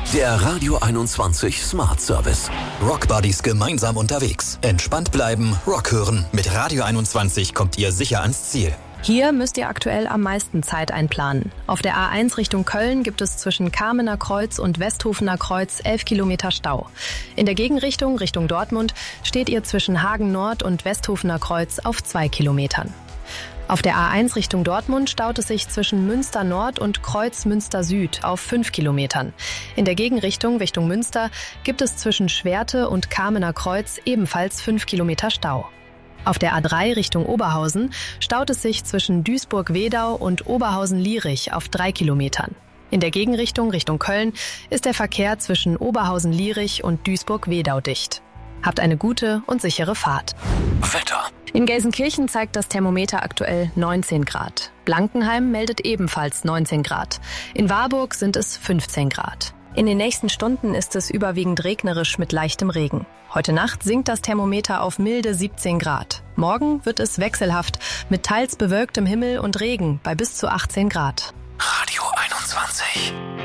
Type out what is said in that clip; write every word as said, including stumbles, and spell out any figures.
Der Radio einundzwanzig Smart Service. Rockbuddies gemeinsam unterwegs. Entspannt bleiben, Rock hören. Mit Radio einundzwanzig kommt ihr sicher ans Ziel. Hier müsst ihr aktuell am meisten Zeit einplanen. Auf der A eins Richtung Köln gibt es zwischen Kamener Kreuz und Westhofener Kreuz elf Kilometer Stau. In der Gegenrichtung, Richtung Dortmund, steht ihr zwischen Hagen Nord und Westhofener Kreuz auf zwei Kilometern. Auf der A eins Richtung Dortmund staut es sich zwischen Münster Nord und Kreuz Münster Süd auf fünf Kilometern. In der Gegenrichtung Richtung Münster gibt es zwischen Schwerte und Kamener Kreuz ebenfalls fünf Kilometer Stau. Auf der A drei Richtung Oberhausen staut es sich zwischen Duisburg-Wedau und Oberhausen-Lierich auf drei Kilometern. In der Gegenrichtung Richtung Köln ist der Verkehr zwischen Oberhausen-Lierich und Duisburg-Wedau dicht. Habt eine gute und sichere Fahrt. Wetter. In Gelsenkirchen zeigt das Thermometer aktuell neunzehn Grad. Blankenheim meldet ebenfalls neunzehn Grad. In Warburg sind es fünfzehn Grad. In den nächsten Stunden ist es überwiegend regnerisch mit leichtem Regen. Heute Nacht sinkt das Thermometer auf milde siebzehn Grad. Morgen wird es wechselhaft mit teils bewölktem Himmel und Regen bei bis zu achtzehn Grad. Radio einundzwanzig.